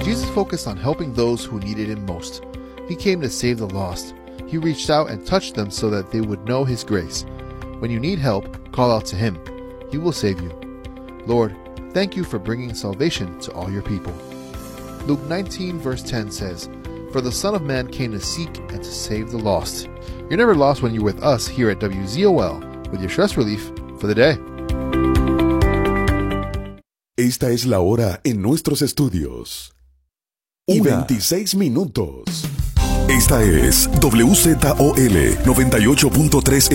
Jesus focused on helping those who needed him most. He came to save the lost. He reached out and touched them so that they would know his grace. When you need help, call out to him. He will save you. Lord, thank you for bringing salvation to all your people. Luke 19 verse 10 says, "For the Son of Man came to seek and to save the lost." You're never lost when you're with us here at WZOL with your stress relief for the day. Esta es la hora en nuestros estudios. Y 26 minutos. Esta es WZOL 98.3